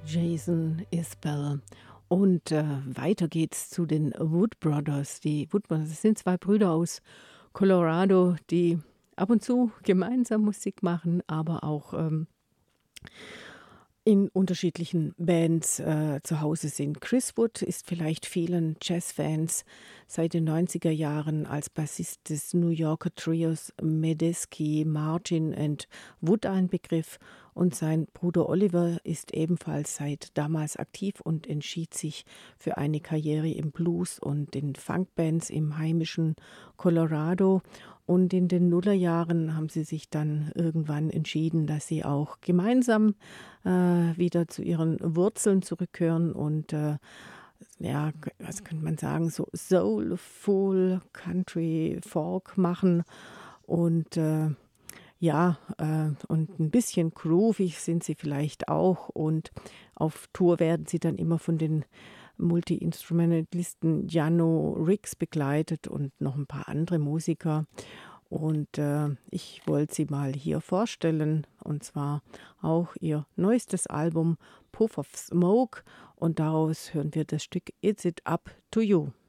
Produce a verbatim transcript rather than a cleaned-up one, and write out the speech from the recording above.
Jason Isbell. Und äh, weiter geht's zu den Wood Brothers. Die Wood Brothers das sind zwei Brüder aus Colorado, die ab und zu gemeinsam Musik machen, aber auch ähm, in unterschiedlichen Bands äh, zu Hause sind. Chris Wood ist vielleicht vielen Jazzfans seit den neunziger Jahren als Bassist des New Yorker Trios Medeski, Martin and Wood ein Begriff und sein Bruder Oliver ist ebenfalls seit damals aktiv und entschied sich für eine Karriere im Blues und in Funkbands im heimischen Colorado. Und in den Nullerjahren haben sie sich dann irgendwann entschieden, dass sie auch gemeinsam äh, wieder zu ihren Wurzeln zurückkehren und äh, ja, k- was könnte man sagen, so Soulful Country Folk machen und äh, ja, äh, und ein bisschen groovig sind sie vielleicht auch und auf Tour werden sie dann immer von den Multi-Instrumentalisten Jano Riggs begleitet und noch ein paar andere Musiker. Und äh, ich wollte sie mal hier vorstellen, und zwar auch ihr neuestes Album Puff of Smoke. Und daraus hören wir das Stück It's It Up to You.